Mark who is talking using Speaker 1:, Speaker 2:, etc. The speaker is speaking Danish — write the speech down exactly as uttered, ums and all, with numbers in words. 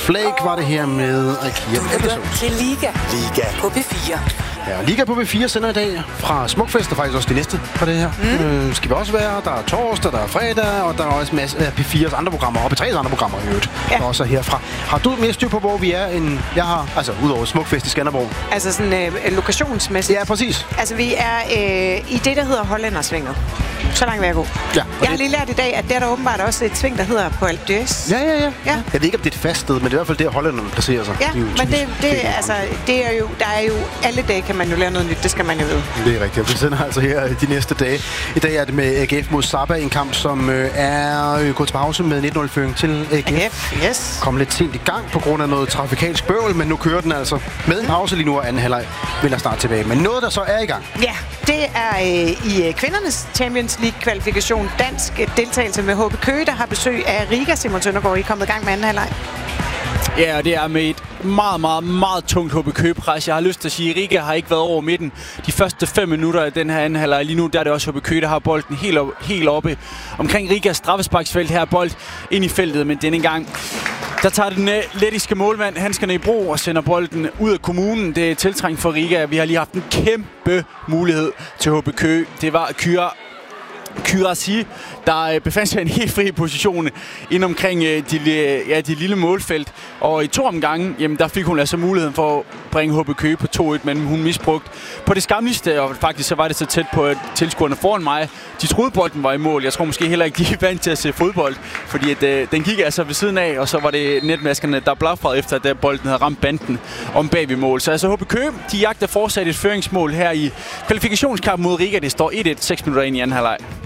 Speaker 1: Flake var det her med IKEA Episode.
Speaker 2: Til Liga.
Speaker 3: Liga
Speaker 2: På B fire.
Speaker 1: Ja, Liga på B fire sender i dag fra Smukfest, og faktisk også det næste på det her. Mm. Øh, skal vi også være. Der er torsdag, der er fredag, og der er også en masse af P fires andre programmer, og P tre's andre programmer i øvrigt. Ja. Også herfra. Har du mere styr på, hvor vi er, end jeg har? Altså, udover Smukfest i Skanderborg.
Speaker 4: Altså sådan øh, lokationsmæssigt?
Speaker 1: Ja, præcis.
Speaker 4: Altså, vi er øh, i det, der hedder Hollændersvinget. Så langt vil jeg gå.
Speaker 1: Ja,
Speaker 4: jeg har lige lært i dag, at der er der åbenbart også et sving, der hedder på Alpe d'Huez.
Speaker 1: Ja, ja, ja,
Speaker 4: ja.
Speaker 1: Jeg ved ikke, om det er et fast sted, men det er i hvert fald der, hollænderne placerer sig.
Speaker 4: Ja,
Speaker 1: det
Speaker 4: men det, det, altså, det er jo, der er jo alle dage, kan man jo lære noget nyt. Det skal man jo vide.
Speaker 1: Det er rigtigt. Vi sender altså her de næste dage. I dag er det med A G F mod Saba, en kamp, som øh, er øh, gået til pause med nitten nul-føring til A G F.
Speaker 4: A G F, yes.
Speaker 1: Kom lidt sent i gang på grund af noget trafikalsk bøvl, men nu kører den altså med en pause lige nu, og anden halvleg vil der snart tilbage. Men noget, der så er i gang.
Speaker 4: Ja, det er øh, i øh, kvindernes Champions League-kvalifikation dansk deltagelse med H B Køge, der har besøg af Riga. Simon Søndergaard, I er kommet i gang med anden halvleg.
Speaker 5: Ja, og det er med et meget, meget, meget tungt H B Køge-pres. Jeg har lyst til at sige, at Riga har ikke været over midten de første fem minutter af den her anden halvleg. Lige nu der er det også H B Køge, der har bolden helt, op, helt oppe omkring Rigas straffesparksfelt. Her bold ind i feltet, men denne gang der tager den lettiske målmand handskerne i brug og sender bolden ud af kommunen. Det er tiltrængt for Riga. Vi har lige haft en kæmpe mulighed til H B Køge. Det var Kyra Kyrasi, der befandt sig i en helt fri position ind omkring de, ja, de lille målfelt. Og i to omgange, jamen, der fik hun altså muligheden for at bringe H B Køge på to et, men hun misbrugt på det skamligste, og faktisk så var det så tæt på tilskuerne foran mig. De troede, bolden var i mål. Jeg tror måske heller ikke, de er vant til at se fodbold, fordi at, øh, den gik altså ved siden af, og så var det netmaskerne, der blafrede efter, at bolden havde ramt banden om bag ved mål. Så altså H B Køge, de jagter fortsat et føringsmål her i kvalifikationskampen mod Riga. Det står et et, seks minutter ind i anden halvleg.